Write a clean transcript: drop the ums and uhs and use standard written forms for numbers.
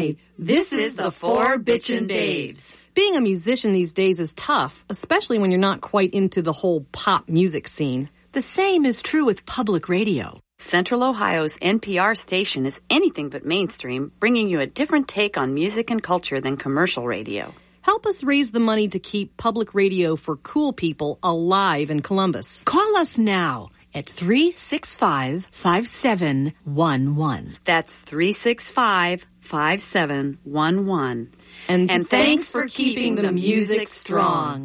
Hi, this is the Four Bitchin' Babes. Being a musician these days is tough, especially when you're not quite into the whole pop music scene. The same is true with public radio. Central Ohio's NPR station is anything but mainstream, bringing you a different take on music and culture than commercial radio. Help us raise the money to keep public radio for cool people alive in Columbus. Call us now at 365-5711. That's 365-5711. And thanks for keeping the music strong.